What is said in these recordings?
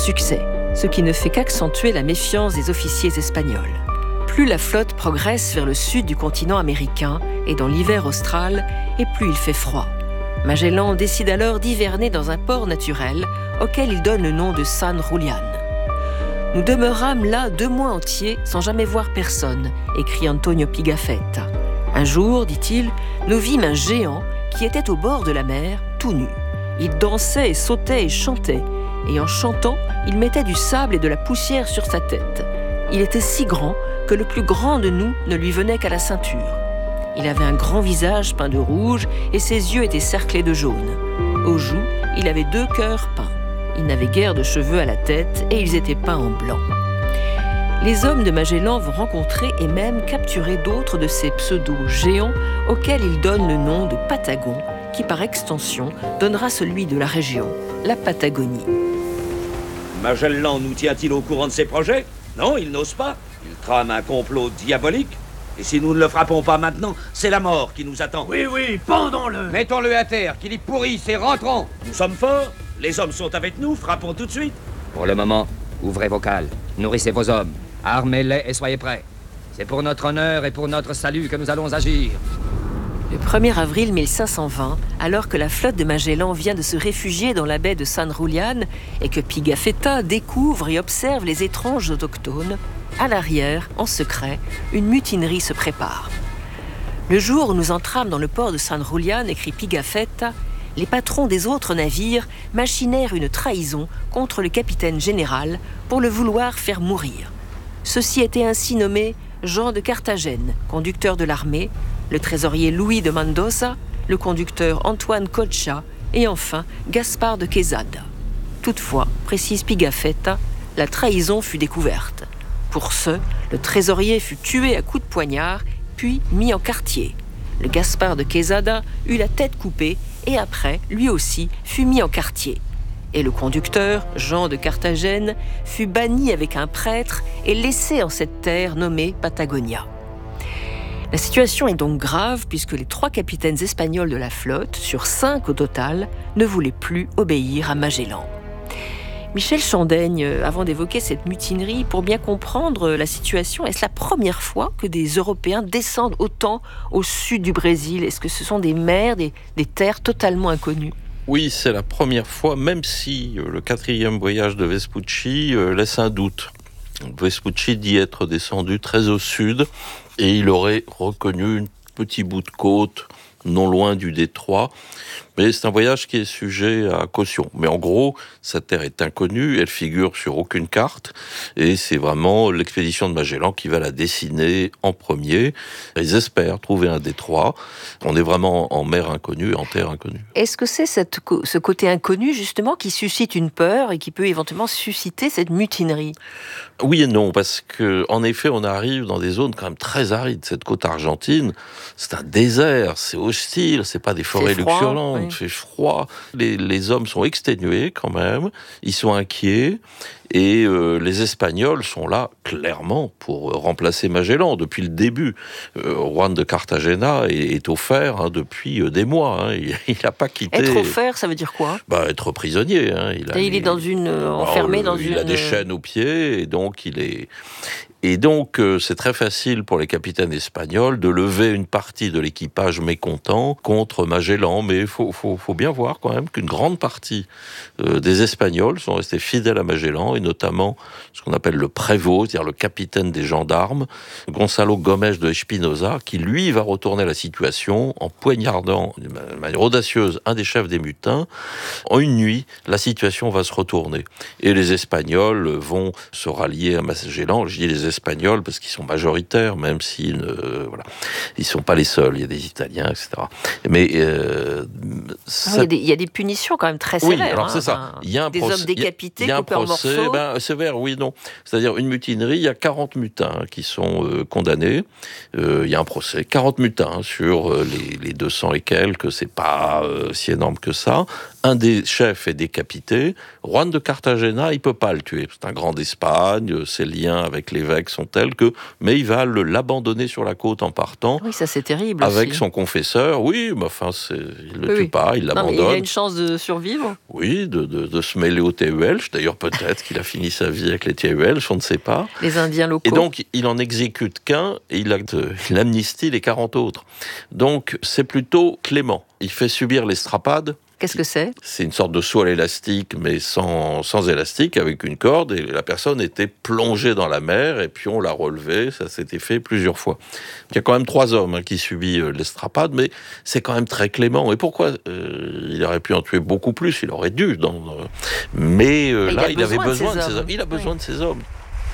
succès, ce qui ne fait qu'accentuer la méfiance des officiers espagnols. Plus la flotte progresse vers le sud du continent américain et dans l'hiver austral, et plus il fait froid. Magellan décide alors d'hiverner dans un port naturel auquel il donne le nom de San Julián. « Nous demeurâmes là 2 mois entiers sans jamais voir personne », écrit Antonio Pigafetta. « Un jour, dit-il, nous vîmes un géant qui était au bord de la mer, tout nu. Il dansait et sautait et chantait, et en chantant, il mettait du sable et de la poussière sur sa tête. Il était si grand que le plus grand de nous ne lui venait qu'à la ceinture. Il avait un grand visage peint de rouge et ses yeux étaient cerclés de jaune. Aux joues, il avait 2 cœurs peints. Il n'avait guère de cheveux à la tête et ils étaient peints en blanc. » Les hommes de Magellan vont rencontrer et même capturer d'autres de ces pseudo-géants auxquels ils donnent le nom de Patagons, qui par extension donnera celui de la région, la Patagonie. Magellan nous tient-il au courant de ses projets ? Non, il n'ose pas. Il trame un complot diabolique. Et si nous ne le frappons pas maintenant, c'est la mort qui nous attend. Oui, pendons-le. Mettons-le à terre, qu'il y pourrisse et rentrons. Nous sommes forts, les hommes sont avec nous, frappons tout de suite. Pour le moment, ouvrez vos cales, nourrissez vos hommes, armez-les et soyez prêts. C'est pour notre honneur et pour notre salut que nous allons agir. Le 1er avril 1520, alors que la flotte de Magellan vient de se réfugier dans la baie de San Julián et que Pigafetta découvre et observe les étranges autochtones, à l'arrière, en secret, une mutinerie se prépare. Le jour où nous entrâmes dans le port de San Julián, écrit Pigafetta, les patrons des autres navires machinèrent une trahison contre le capitaine général pour le vouloir faire mourir. Ceux-ci étaient ainsi nommés Jean de Carthagène, conducteur de l'armée, le trésorier Louis de Mendoza, le conducteur Antoine Concha et enfin Gaspard de Quesada. Toutefois, précise Pigafetta, la trahison fut découverte. Pour ce, le trésorier fut tué à coups de poignard, puis mis en quartier. Le Gaspard de Quesada eut la tête coupée et après, lui aussi, fut mis en quartier. Et le conducteur, Jean de Carthagène, fut banni avec un prêtre et laissé en cette terre nommée Patagonia. La situation est donc grave puisque les 3 capitaines espagnols de la flotte, sur 5 au total, ne voulaient plus obéir à Magellan. Michel Chandaigne, avant d'évoquer cette mutinerie, pour bien comprendre la situation, est-ce la première fois que des Européens descendent autant au sud du Brésil ? Est-ce que ce sont des mers, des terres totalement inconnues ? Oui, c'est la première fois, même si le 4e voyage de Vespucci laisse un doute. Vespucci dit être descendu très au sud et il aurait reconnu un petit bout de côte non loin du détroit. Mais c'est un voyage qui est sujet à caution. Mais en gros, cette terre est inconnue, elle figure sur aucune carte, et c'est vraiment l'expédition de Magellan qui va la dessiner en premier. Ils espèrent trouver un détroit. On est vraiment en mer inconnue, en terre inconnue. Est-ce que c'est ce côté inconnu, justement, qui suscite une peur et qui peut éventuellement susciter cette mutinerie ? Oui et non, parce que en effet, on arrive dans des zones quand même très arides. Cette côte argentine, c'est un désert, c'est hostile, c'est pas des forêts luxuriantes. Il fait froid, les hommes sont exténués quand même, ils sont inquiets, et les Espagnols sont là clairement pour remplacer Magellan depuis le début. Juan de Cartagena est offert depuis des mois, il n'a pas quitté. Être offert, ça veut dire quoi ? Être prisonnier. Il est dans enfermé dans une... Il a des chaînes aux pieds, et donc il est... Et donc, c'est très facile pour les capitaines espagnols de lever une partie de l'équipage mécontent contre Magellan. Mais il faut bien voir quand même qu'une grande partie des Espagnols sont restés fidèles à Magellan, et notamment ce qu'on appelle le prévôt, c'est-à-dire le capitaine des gendarmes, Gonzalo Gomes de Espinosa, qui lui va retourner la situation en poignardant de manière audacieuse un des chefs des mutins. En une nuit, la situation va se retourner. Et les Espagnols vont se rallier à Magellan. Je dis les Espagnols parce qu'ils sont majoritaires, même s'ils ils sont pas les seuls. Il y a des Italiens, etc. Mais il y a des punitions quand même très sévères. Oui, alors c'est ça. Il y a un des hommes décapités, coupés en morceaux. Sévère, oui, non. C'est-à-dire une mutinerie, il y a 40 mutins qui sont condamnés. Il y a un procès, 40 mutins sur les 200 et quelques. C'est pas si énorme que ça. Un des chefs est décapité. Juan de Cartagena, il peut pas le tuer. C'est un grand d'Espagne, ses liens avec l'évêque sont tels que... Mais il va l'abandonner sur la côte en partant. Oui, ça c'est terrible avec aussi. son confesseur. Oui, mais enfin, il le tue pas, il l'abandonne. Il a une chance de survivre. Oui, de se mêler aux Tehuelches. D'ailleurs, peut-être qu'il a fini sa vie avec les Tehuelches, on ne sait pas. Les Indiens locaux. Et donc, il en exécute qu'un et il amnistie les 40 autres. Donc, c'est plutôt clément. Il fait subir l'estrapade. Qu'est-ce que c'est ? C'est une sorte de saut à l'élastique, mais sans élastique, avec une corde, et la personne était plongée dans la mer, et puis on l'a relevée, ça s'était fait plusieurs fois. Il y a quand même 3 hommes qui subissent l'estrapade, mais c'est quand même très clément. Et pourquoi il aurait pu en tuer beaucoup plus, il aurait dû. Mais là, il avait besoin de ces hommes. Il a besoin de ces hommes.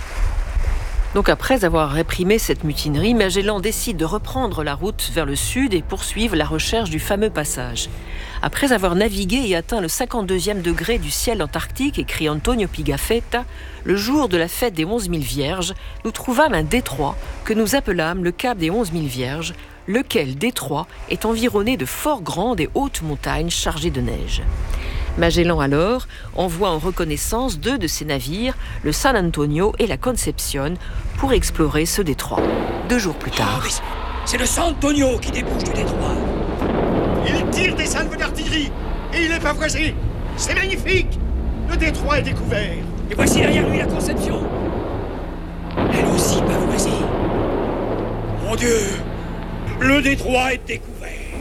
Donc après avoir réprimé cette mutinerie, Magellan décide de reprendre la route vers le sud et poursuivre la recherche du fameux passage. Après avoir navigué et atteint le 52e degré du ciel antarctique, écrit Antonio Pigafetta, le jour de la fête des 11 000 Vierges, nous trouvâmes un détroit que nous appelâmes le cap des 11 000 Vierges, lequel détroit est environné de fort grandes et hautes montagnes chargées de neige. Magellan alors envoie en reconnaissance 2 de ses navires, le San Antonio et la Concepción, pour explorer ce détroit. 2 jours plus tard. Oh, c'est le San Antonio qui débouche du détroit. Il tire des salves d'artillerie et il est pavoisé. C'est magnifique. Le détroit est découvert. Et voici derrière lui la Concepción. Elle aussi pavoisée. Mon Dieu, le détroit est découvert.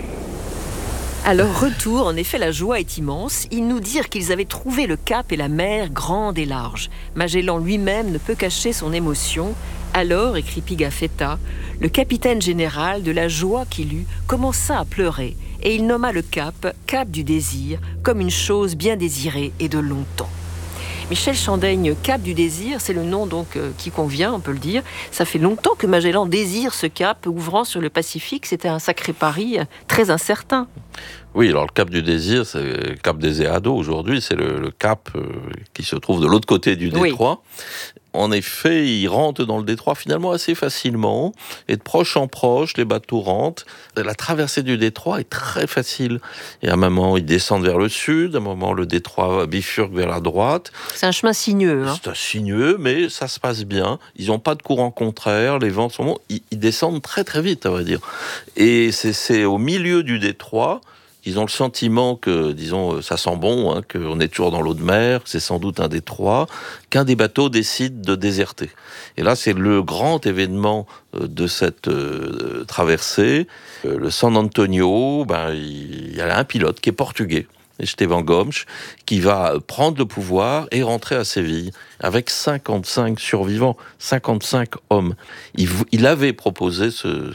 À leur retour, en effet, la joie est immense. Ils nous dirent qu'ils avaient trouvé le cap et la mer grande et large. Magellan lui-même ne peut cacher son émotion. Alors, écrit Pigafetta, le capitaine général, de la joie qu'il eut, commença à pleurer, et il nomma le cap, cap du désir, comme une chose bien désirée et de longtemps. Michel Chandaigne, cap du désir, c'est le nom donc qui convient, on peut le dire. Ça fait longtemps que Magellan désire ce cap ouvrant sur le Pacifique. C'était un sacré pari très incertain. Oui, alors le cap du désir, c'est le cap des Eado aujourd'hui, c'est le cap qui se trouve de l'autre côté du détroit. Oui. En effet, ils rentrent dans le détroit finalement assez facilement, et de proche en proche, les bateaux rentrent. La traversée du détroit est très facile. Et à un moment, ils descendent vers le sud, à un moment, le détroit bifurque vers la droite. C'est un chemin sinueux. C'est un sinueux, mais ça se passe bien. Ils n'ont pas de courant contraire, les vents sont bons. Ils descendent très très vite, à vrai dire. Et c'est au milieu du détroit. Ils ont le sentiment que, disons, ça sent bon, qu'on est toujours dans l'eau de mer, c'est sans doute un détroit, qu'un des bateaux décide de déserter. Et là, c'est le grand événement de cette traversée. Le San Antonio, il y a un pilote qui est portugais, Esteban Gomes, qui va prendre le pouvoir et rentrer à Séville avec 55 survivants, 55 hommes. Il avait proposé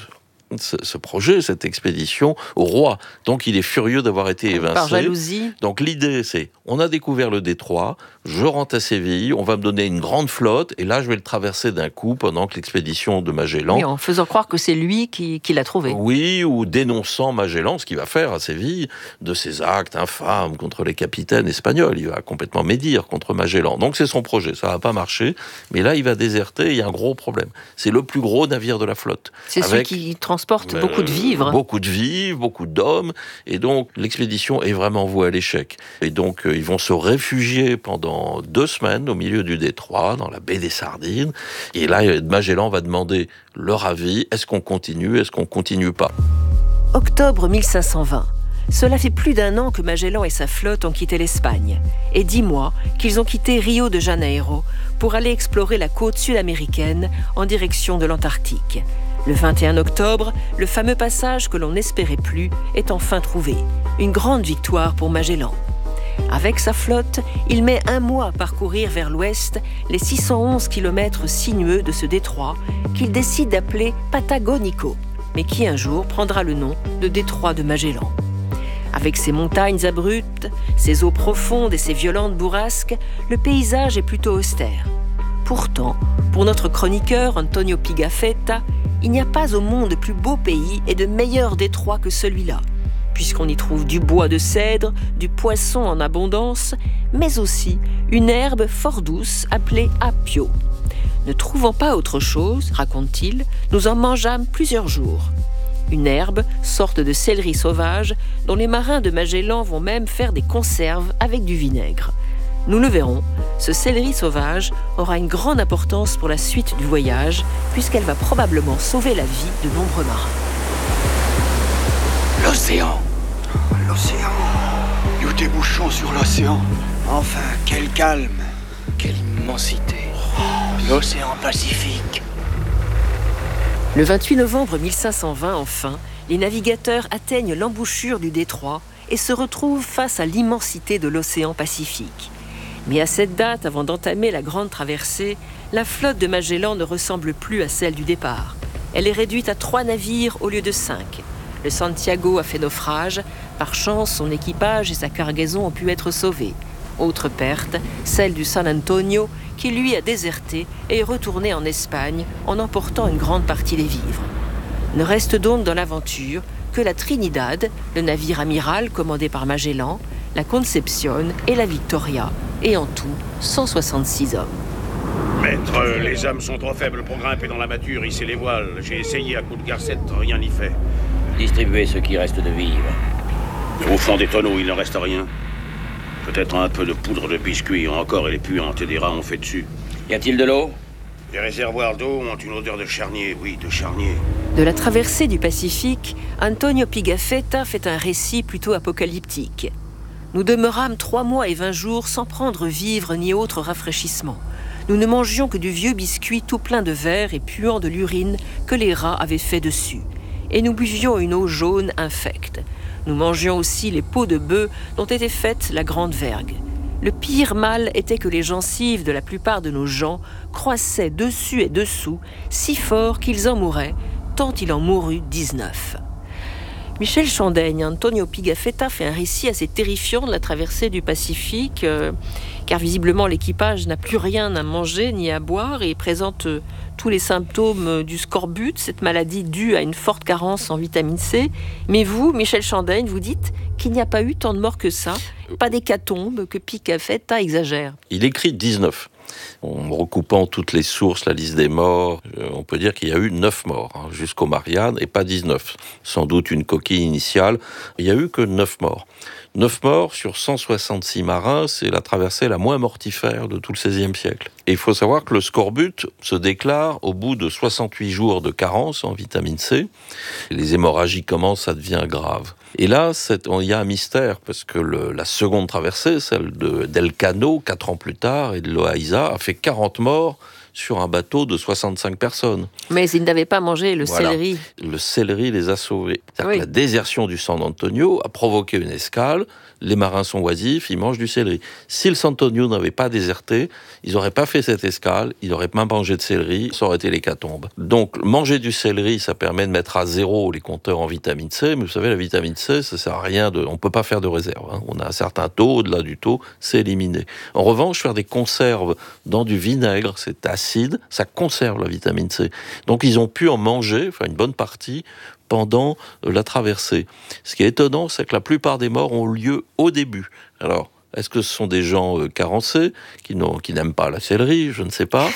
ce projet, cette expédition au roi. Donc il est furieux d'avoir été évincé. Par jalousie. Donc l'idée c'est, on a découvert le détroit, je rentre à Séville, on va me donner une grande flotte, et là je vais le traverser d'un coup pendant que l'expédition de Magellan... Oui, en faisant croire que c'est lui qui l'a trouvé. Oui, ou dénonçant Magellan, ce qu'il va faire à Séville, de ses actes infâmes contre les capitaines espagnols. Il va complètement médire contre Magellan. Donc c'est son projet, ça va pas marcher, mais là il va déserter, il y a un gros problème. C'est le plus gros navire de la flotte. C'est celui qui transporte beaucoup de vivres. Beaucoup de vivres, beaucoup d'hommes, et donc l'expédition est vraiment vouée à l'échec. Et donc ils vont se réfugier pendant 2 semaines au milieu du détroit, dans la baie des Sardines, et là Magellan va demander leur avis, est-ce qu'on continue pas ? Octobre 1520. Cela fait plus d'1 an que Magellan et sa flotte ont quitté l'Espagne, et 10 mois qu'ils ont quitté Rio de Janeiro pour aller explorer la côte sud-américaine en direction de l'Antarctique. Le 21 octobre, le fameux passage que l'on n'espérait plus est enfin trouvé. Une grande victoire pour Magellan. Avec sa flotte, il met 1 mois à parcourir vers l'ouest les 611 kilomètres sinueux de ce détroit qu'il décide d'appeler Patagonico, mais qui un jour prendra le nom de détroit de Magellan. Avec ses montagnes abruptes, ses eaux profondes et ses violentes bourrasques, le paysage est plutôt austère. Pourtant, pour notre chroniqueur Antonio Pigafetta, il n'y a pas au monde de plus beau pays et de meilleur détroit que celui-là, puisqu'on y trouve du bois de cèdre, du poisson en abondance, mais aussi une herbe fort douce appelée apio. Ne trouvant pas autre chose, raconte-t-il, nous en mangeâmes plusieurs jours. une herbe, sorte de céleri sauvage, dont les marins de Magellan vont même faire des conserves avec du vinaigre. Nous le verrons, ce céleri sauvage aura une grande importance pour la suite du voyage, puisqu'elle va probablement sauver la vie de nombreux marins. L'océan. L'océan. Nous débouchons sur l'océan. Enfin, quel calme. Quelle immensité. L'océan Pacifique. Le 28 novembre 1520, enfin, les navigateurs atteignent l'embouchure du détroit et se retrouvent face à l'immensité de l'océan Pacifique. Mais à cette date, avant d'entamer la grande traversée, la flotte de Magellan ne ressemble plus à celle du départ. Elle est réduite à 3 navires au lieu de 5. Le Santiago a fait naufrage. Par chance, son équipage et sa cargaison ont pu être sauvés. Autre perte, celle du San Antonio, qui lui a déserté et est retourné en Espagne en emportant une grande partie des vivres. Ne reste donc dans l'aventure que la Trinidad, le navire amiral commandé par Magellan, la Concepción et la Victoria, et en tout 166 hommes. Maître, les hommes sont trop faibles pour grimper dans la mâture, hisser les voiles. J'ai essayé à coups de garcette, rien n'y fait. Distribuez ce qui reste de vivres. Au fond des tonneaux, il ne reste rien. Peut-être un peu de poudre de biscuit, encore, et les puantes et des rats ont fait dessus. Y a-t-il de l'eau? Les réservoirs d'eau ont une odeur de charnier, oui, de charnier. De la traversée du Pacifique, Antonio Pigafetta fait un récit plutôt apocalyptique. Nous demeurâmes 3 mois et 20 jours sans prendre vivres ni autre rafraîchissement. Nous ne mangions que du vieux biscuit tout plein de verre et puant de l'urine que les rats avaient fait dessus. Et nous buvions une eau jaune infecte. Nous mangions aussi les peaux de bœufs dont était faite la grande vergue. Le pire mal était que les gencives de la plupart de nos gens croissaient dessus et dessous, si fort qu'ils en mouraient, tant il en mourut 19. Michel Chandaigne, Antonio Pigafetta fait un récit assez terrifiant de la traversée du Pacifique, car visiblement l'équipage n'a plus rien à manger ni à boire et présente tous les symptômes du scorbut, cette maladie due à une forte carence en vitamine C. Mais vous, Michel Chandaigne, vous dites qu'il n'y a pas eu tant de morts que ça, pas d'hécatombe, que Pigafetta exagère. Il écrit 19. En recoupant toutes les sources, la liste des morts, on peut dire qu'il y a eu 9 morts, jusqu'aux Mariannes, et pas 19. Sans doute une coquille initiale. Il n'y a eu que 9 morts. 9 morts sur 166 marins, c'est la traversée la moins mortifère de tout le XVIe siècle. Et il faut savoir que le scorbut se déclare au bout de 68 jours de carence en vitamine C. Les hémorragies commencent, ça devient grave. Et là, il y a un mystère, parce que la seconde traversée, celle d'Elcano, 4 ans plus tard, et de Loaiza, a fait 40 morts sur un bateau de 65 personnes. Mais ils n'avaient pas mangé le céleri. Le céleri les a sauvés. C'est-à-dire que la Oui. désertion du San Antonio a provoqué une escale. Les marins sont oisifs, ils mangent du céleri. Si le San Antonio n'avait pas déserté, ils n'auraient pas fait cette escale, ils n'auraient pas mangé de céleri, ça aurait été l'hécatombe. Donc, manger du céleri, ça permet de mettre à zéro les compteurs en vitamine C, mais vous savez, la vitamine C, ça sert à rien, on ne peut pas faire de réserve. Hein. On a un certain taux, au-delà du taux, c'est éliminé. En revanche, faire des conserves dans du vinaigre, c'est acide, ça conserve la vitamine C. Donc, ils ont pu en manger, enfin une bonne partie, pendant la traversée. Ce qui est étonnant, c'est que la plupart des morts ont lieu au début. Alors, est-ce que ce sont des gens carencés, qui n'aiment pas la céleri? Je ne sais pas.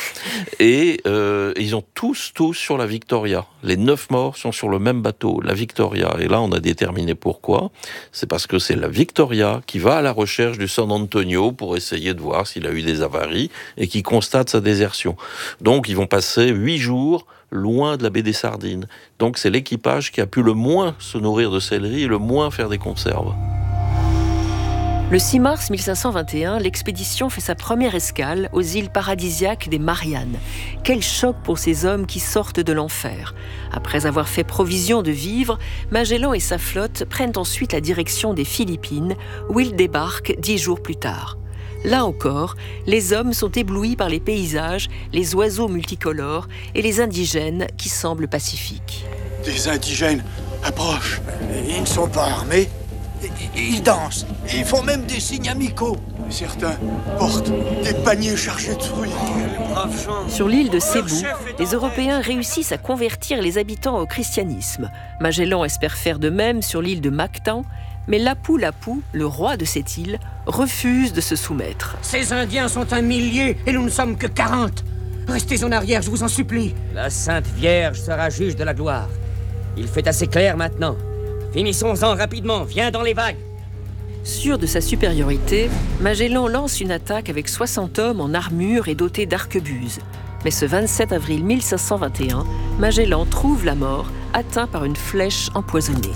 Et ils ont tous sur la Victoria. Les 9 morts sont sur le même bateau, la Victoria. Et là, on a déterminé pourquoi. C'est parce que c'est la Victoria qui va à la recherche du San Antonio pour essayer de voir s'il a eu des avaries et qui constate sa désertion. Donc, ils vont passer 8 jours loin de la baie des Sardines. Donc c'est l'équipage qui a pu le moins se nourrir de céleri et le moins faire des conserves. Le 6 mars 1521, l'expédition fait sa première escale aux îles paradisiaques des Mariannes. Quel choc pour ces hommes qui sortent de l'enfer. Après avoir fait provision de vivres, Magellan et sa flotte prennent ensuite la direction des Philippines, où ils débarquent 10 jours plus tard. Là encore, les hommes sont éblouis par les paysages, les oiseaux multicolores et les indigènes qui semblent pacifiques. Des indigènes approchent. Ils ne sont pas armés. Ils dansent. Ils font même des signes amicaux. Certains portent des paniers chargés de fruits. Sur l'île de Cébou, les Européens réussissent à convertir les habitants au christianisme. Magellan espère faire de même sur l'île de Mactan, mais Lapu-Lapu, le roi de cette île, refuse de se soumettre. Ces Indiens sont 1 millier et nous ne sommes que 40. Restez en arrière, je vous en supplie. La Sainte Vierge sera juge de la gloire. Il fait assez clair maintenant. Finissons-en rapidement, viens dans les vagues. Sûr de sa supériorité, Magellan lance une attaque avec 60 hommes en armure et dotés d'arquebuses. Mais ce 27 avril 1521, Magellan trouve la mort, atteint par une flèche empoisonnée.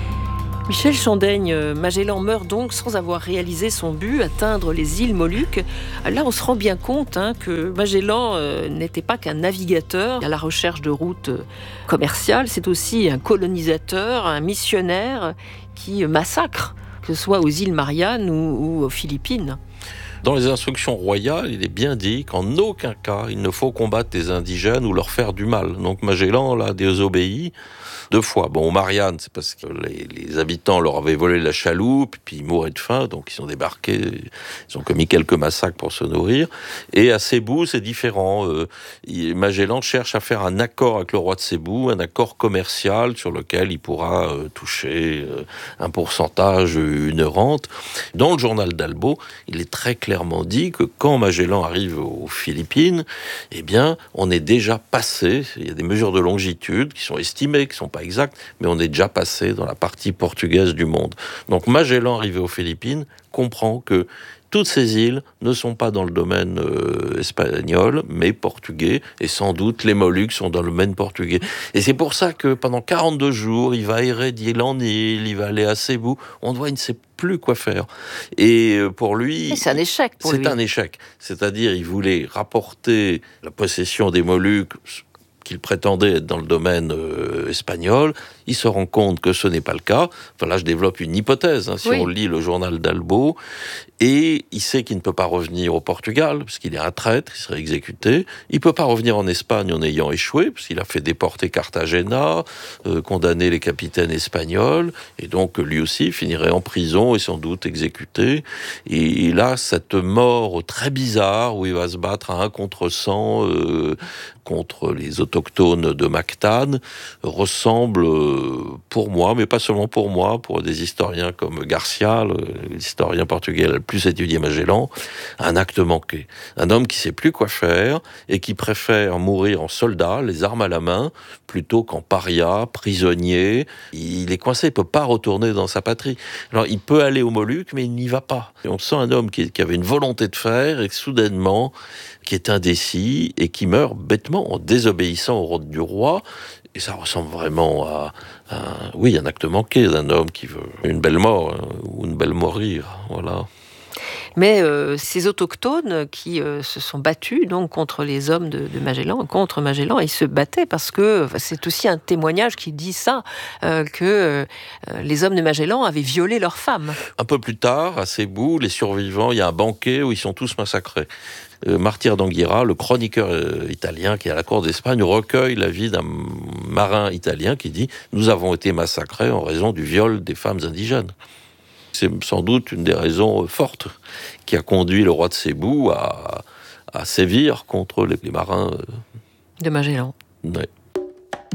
Michel Chandaigne, Magellan meurt donc sans avoir réalisé son but, atteindre les îles Moluques. Là, on se rend bien compte que Magellan n'était pas qu'un navigateur à la recherche de routes commerciales, c'est aussi un colonisateur, un missionnaire qui massacre, que ce soit aux îles Mariannes ou aux Philippines. Dans les instructions royales, il est bien dit qu'en aucun cas, il ne faut combattre les indigènes ou leur faire du mal. Donc Magellan, là, désobéit 2 fois. Bon, aux Mariannes, c'est parce que les habitants leur avaient volé la chaloupe, puis ils mouraient de faim, donc ils sont débarqués, ils ont commis quelques massacres pour se nourrir. Et à Cébou, c'est différent. Magellan cherche à faire un accord avec le roi de Cébou, un accord commercial sur lequel il pourra toucher un pourcentage, une rente. Dans le journal d'Albo, il est très clairement dit que quand Magellan arrive aux Philippines, eh bien, on est déjà passé, il y a des mesures de longitude qui sont estimées, qui sont pas exactes, mais on est déjà passé dans la partie portugaise du monde. Donc Magellan, arrivé aux Philippines, comprend que toutes ces îles ne sont pas dans le domaine espagnol, mais portugais, et sans doute les Moluques sont dans le domaine portugais. Et c'est pour ça que pendant 42 jours, il va errer d'île en île, il va aller à Cébou, on voit, il ne sait plus quoi faire. Et pour lui... Et c'est un échec pour lui. C'est un échec. C'est-à-dire, il voulait rapporter la possession des Moluques qu'il prétendait être dans le domaine espagnol. Il se rend compte que ce n'est pas le cas. Enfin, là, je développe une hypothèse, si on lit le journal d'Albo. Et il sait qu'il ne peut pas revenir au Portugal, parce qu'il est un traître, il serait exécuté. Il ne peut pas revenir en Espagne en ayant échoué, parce qu'il a fait déporter Cartagena, condamner les capitaines espagnols, et donc lui aussi finirait en prison et sans doute exécuté. Et il a cette mort très bizarre, où il va se battre à 1 contre 100 contre les autochtones de Mactan, ressemble, pour moi, mais pas seulement pour moi, pour des historiens comme Garcia, l'historien portugais le plus étudié Magellan, un acte manqué. Un homme qui sait plus quoi faire et qui préfère mourir en soldat, les armes à la main, plutôt qu'en paria, prisonnier. Il est coincé, il peut pas retourner dans sa patrie. Alors, il peut aller aux Moluques, mais il n'y va pas. Et on sent un homme qui avait une volonté de faire et soudainement, qui est indécis et qui meurt bêtement en désobéissant au ordre du roi. Et ça ressemble vraiment à un acte manqué d'un homme qui veut une belle mort, ou une belle mourir, voilà. Mais ces autochtones qui se sont battus donc contre les hommes de Magellan, contre Magellan, ils se battaient parce que c'est aussi un témoignage qui dit ça, que les hommes de Magellan avaient violé leurs femmes. Un peu plus tard, à Cébou, les survivants, il y a un banquet où ils sont tous massacrés. Martyr d'Anguira, le chroniqueur italien qui est à la cour d'Espagne, recueille la vie d'un marin italien qui dit « Nous avons été massacrés en raison du viol des femmes indigènes ». C'est sans doute une des raisons fortes qui a conduit le roi de Cébou à sévir contre les marins de Magellan. Ouais.